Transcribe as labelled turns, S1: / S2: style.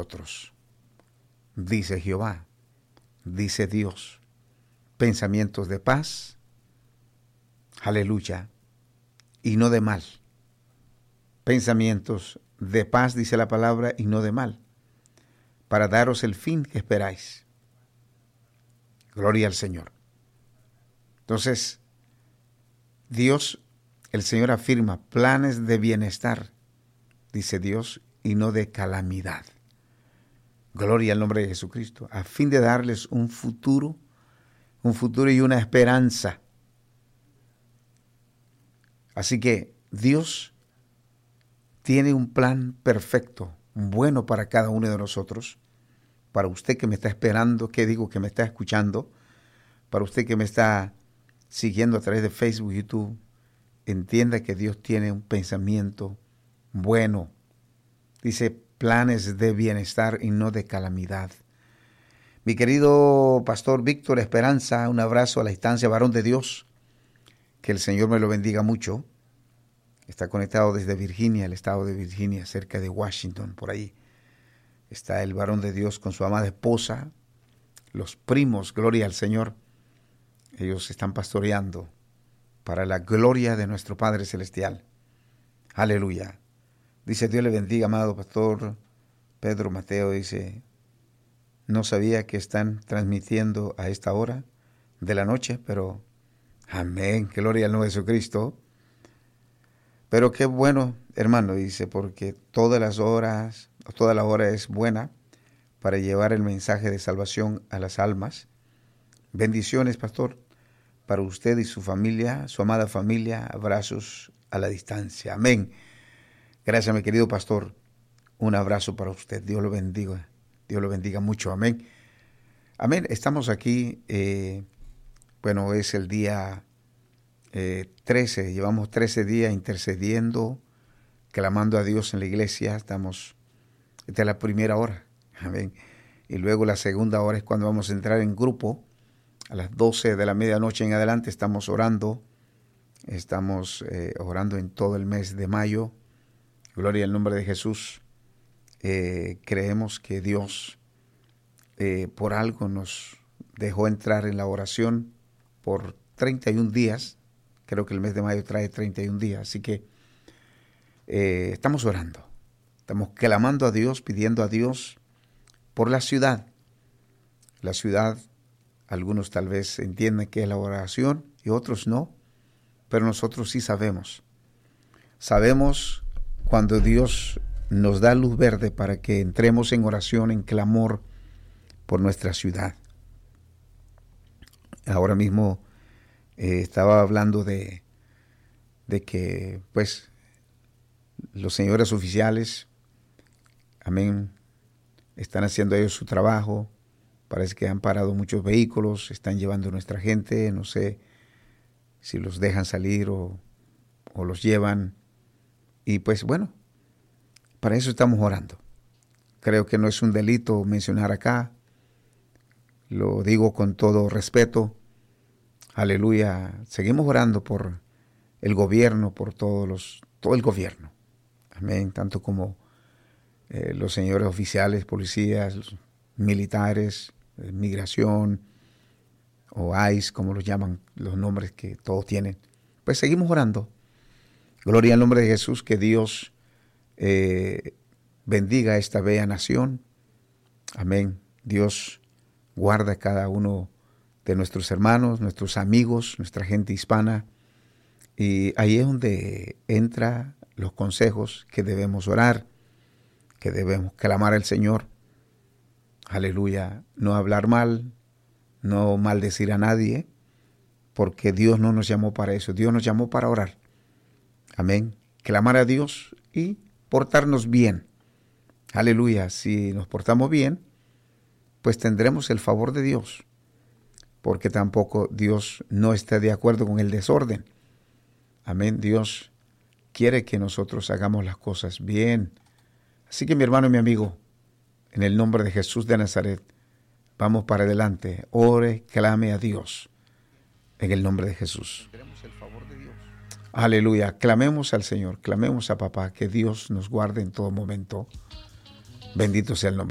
S1: nosotros, dice Jehová, dice Dios, pensamientos de paz, aleluya, y no de mal. Pensamientos de paz, dice la palabra, y no de mal, para daros el fin que esperáis. Gloria al Señor. Entonces, Dios, el Señor afirma planes de bienestar, dice Dios, y no de calamidad. Gloria al nombre de Jesucristo, a fin de darles un futuro y una esperanza. Así que Dios tiene un plan perfecto, bueno para cada uno de nosotros, para usted que me está esperando, que me está escuchando, para usted que me está siguiendo a través de Facebook, YouTube, entienda que Dios tiene un pensamiento bueno. Dice planes de bienestar y no de calamidad. Mi querido pastor Víctor Esperanza, un abrazo a la distancia, varón de Dios. Que el Señor me lo bendiga mucho. Está conectado desde Virginia, el estado de Virginia, cerca de Washington, por ahí. Está el varón de Dios con su amada esposa, los primos, gloria al Señor. Ellos están pastoreando para la gloria de nuestro Padre Celestial. Aleluya. Dice, Dios le bendiga, amado pastor Pedro Mateo. Dice, no sabía que están transmitiendo a esta hora de la noche, pero amén, gloria al nombre de Jesucristo. Pero qué bueno, hermano, dice, porque toda la hora es buena para llevar el mensaje de salvación a las almas. Bendiciones, pastor, para usted y su familia, su amada familia. Abrazos a la distancia. Amén. Gracias, mi querido pastor. Un abrazo para usted. Dios lo bendiga. Dios lo bendiga mucho. Amén. Amén. Estamos aquí. Es el día 13. Llevamos 13 días intercediendo, clamando a Dios en la iglesia. Esta es la primera hora. Amén. Y luego la segunda hora es cuando vamos a entrar en grupo. A las 12 de la medianoche en adelante estamos orando. Estamos orando en todo el mes de mayo. Gloria al nombre de Jesús. Creemos que Dios por algo nos dejó entrar en la oración por 31 días. Creo que el mes de mayo trae 31 días. Así que estamos orando. Estamos clamando a Dios, pidiendo a Dios por la ciudad. La ciudad, algunos tal vez entienden que es la oración y otros no. Pero nosotros sí sabemos. Sabemos cuando Dios nos da luz verde para que entremos en oración, en clamor por nuestra ciudad. Ahora mismo estaba hablando de que, pues, los señores oficiales, amén, están haciendo ellos su trabajo. Parece que han parado muchos vehículos, están llevando a nuestra gente, no sé si los dejan salir o los llevan. Y pues bueno, para eso estamos orando. Creo que no es un delito mencionar acá. Lo digo con todo respeto. Aleluya. Seguimos orando por el gobierno, por todo el gobierno. Amén. Tanto como los señores oficiales, policías, los militares, migración o ICE, como los llaman, los nombres que todos tienen. Pues seguimos orando. Gloria al nombre de Jesús, que Dios bendiga a esta bella nación. Amén. Dios guarda a cada uno de nuestros hermanos, nuestros amigos, nuestra gente hispana. Y ahí es donde entran los consejos que debemos orar, que debemos clamar al Señor. Aleluya. No hablar mal, no maldecir a nadie, porque Dios no nos llamó para eso. Dios nos llamó para orar. Amén. Clamar a Dios y portarnos bien. Aleluya. Si nos portamos bien, pues tendremos el favor de Dios. Porque tampoco Dios no está de acuerdo con el desorden. Amén. Dios quiere que nosotros hagamos las cosas bien. Así que mi hermano y mi amigo, en el nombre de Jesús de Nazaret, vamos para adelante. Ore, clame a Dios. En el nombre de Jesús. Tendremos el favor de Dios. Aleluya. Clamemos al Señor, clamemos a papá, que Dios nos guarde en todo momento. Bendito sea el nombre.